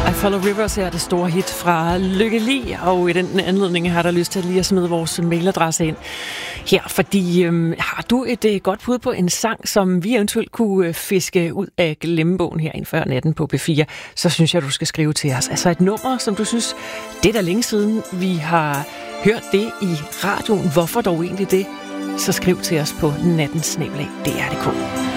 I Follow Rivers er det store hit fra Lykke Li, og i den anledning har der lyst til lige at smide vores mailadresse ind her, fordi har du et godt bud på en sang, som vi eventuelt kunne fiske ud af glemmebogen herinde før natten på P4, så synes jeg, du skal skrive til os. Altså et nummer, som du synes, det er da længe siden, vi har hørt det i radioen. Hvorfor dog egentlig det? Så skriv til os på nattensnabel@dr.dk.